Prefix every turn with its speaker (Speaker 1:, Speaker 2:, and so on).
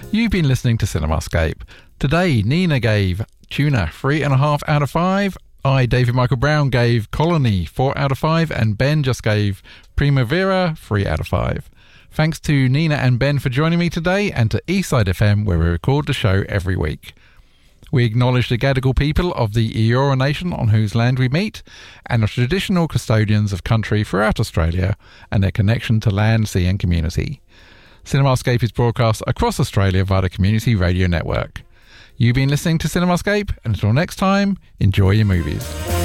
Speaker 1: You've been listening to Cinemascape. Today, Nina gave Tuna 3.5 out of 5. I, David Michael Brown, gave Colony 4 out of 5, and Ben just gave Primavera 3 out of 5. Thanks to Nina and Ben for joining me today, and to Eastside FM, where we record the show every week. We acknowledge the Gadigal people of the Eora Nation on whose land we meet, and the traditional custodians of country throughout Australia and their connection to land, sea and community. Cinemascape is broadcast across Australia via the Community Radio Network. You've been listening to Cinemascape, and until next time, enjoy your movies.